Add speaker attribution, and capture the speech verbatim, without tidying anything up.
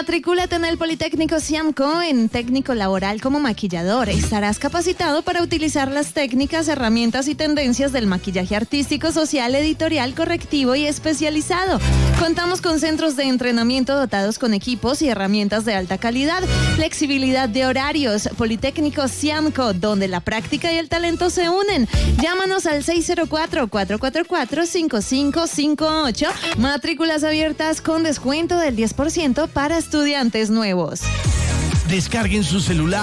Speaker 1: Matricúlate en el Politécnico Ciamco en técnico laboral como maquillador. Estarás capacitado para utilizar las técnicas, herramientas y tendencias del maquillaje artístico, social, editorial, correctivo y especializado. Contamos con centros de entrenamiento dotados con equipos y herramientas de alta calidad, flexibilidad de horarios. Politécnico Ciamco, donde la práctica y el talento se unen. Llámanos al seis cero cuatro, cuatro cuatro cuatro, cinco cinco cinco ocho. Matrículas abiertas con descuento del diez por ciento para estudiantes nuevos.
Speaker 2: Descarguen su celular